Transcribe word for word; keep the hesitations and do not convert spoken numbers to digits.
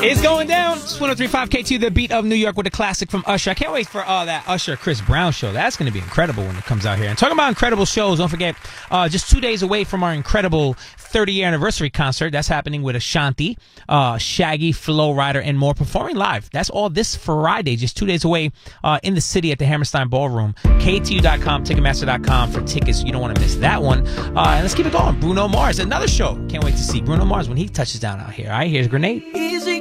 It's going down. It's one oh three point five K T, the beat of New York with a classic from Usher. I can't wait for uh, that Usher Chris Brown show. That's going to be incredible when it comes out here. And talking about incredible shows, don't forget, uh, just two days away from our incredible thirty-year anniversary concert. That's happening with Ashanti, uh, Shaggy, Flo Rida, and more performing live. That's all this Friday, just two days away uh, in the city at the Hammerstein Ballroom. K T U dot com, Ticketmaster dot com for tickets. You don't want to miss that one. Uh, and let's keep it going. Bruno Mars, another show. Can't wait to see Bruno Mars when he touches down out here. All right, here's Grenade. Easy